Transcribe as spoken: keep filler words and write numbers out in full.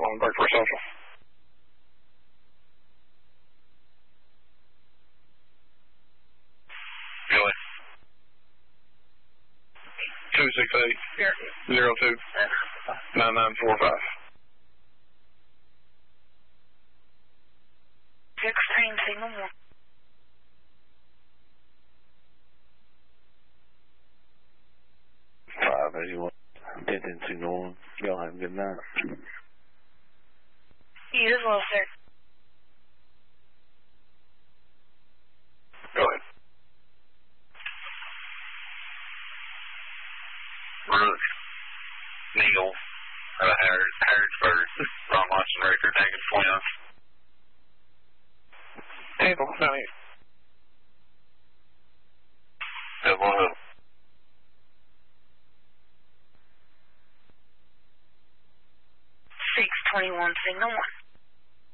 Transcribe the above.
on Break for Central. Really? two six eight, zero two, nine nine four five. sixteen, signal one. five eighty-one, ten signal one. Y'all have a good night. You as well, sir. Go ahead. Rook, Neal, out of Harris, Harrisburg, Ron Watson record, negative twin. Handle, down here. Double up. six twenty-one, signal one.